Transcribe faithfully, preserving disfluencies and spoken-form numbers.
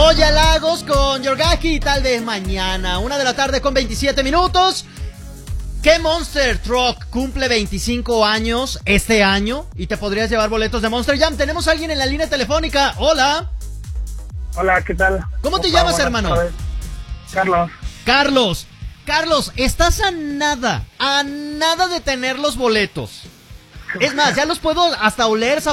Oya Lagos con Yorgaki, tal vez mañana, una de la tarde con veintisiete minutos. ¿Qué Monster Truck cumple veinticinco años este año y te podrías llevar boletos de Monster Jam? Tenemos a alguien en la línea telefónica. Hola. Hola, ¿qué tal? ¿Cómo te llamas, hermano? Carlos. Carlos. Carlos, estás a nada, a nada de tener los boletos. Es más, ya los puedo hasta oler,